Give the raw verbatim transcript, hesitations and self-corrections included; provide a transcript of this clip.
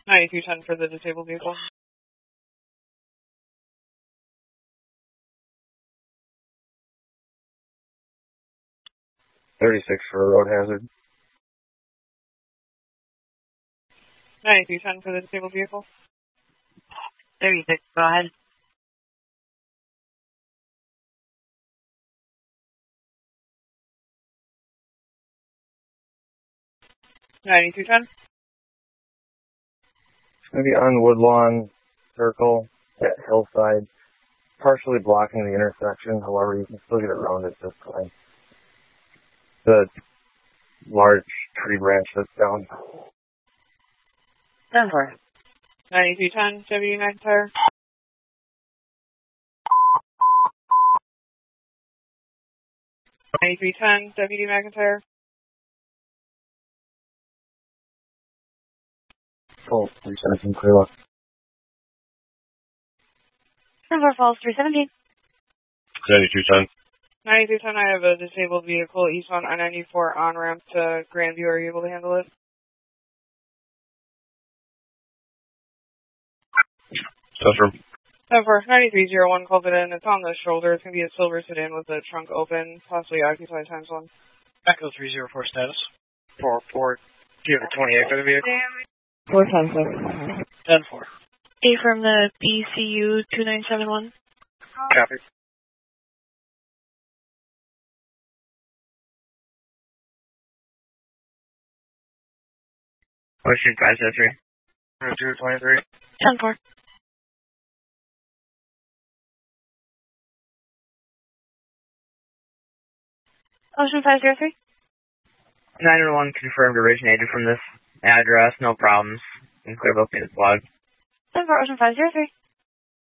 ninety-two ten for the disabled vehicle. thirty-six for a road hazard. ninety-two ten for the disabled vehicle. thirty-six, go ahead. ninety-two ten. It's going to be on Woodlawn Circle at Hillside, partially blocking the intersection. However, you can still get around it this way. The large tree branch that's down. ten four. ninety-two ten, Deputy McIntyre. ninety-three ten, Deputy McIntyre. Oh, three seventeen, clear left. ten four Falls, three seventeen. ninety-two ten. ninety-two ten, I have a disabled vehicle eastbound I ninety-four on-ramp to Grandview. Are you able to handle it? Confirm. ten four, ninety-three oh one, called it in. It's on the shoulder. It's going to be a silver sedan with the trunk open, possibly occupied times one. Echo three zero four status. four four. Do you have a twenty-eight for the vehicle? four ten six. ten four. A from the B C U two nine seven one. Copy. Ocean five zero three. zero two twenty-three. ten four. Ocean five zero three. nine one confirmed originated from this address. No problems. And clear located log. ten four, Ocean five zero three.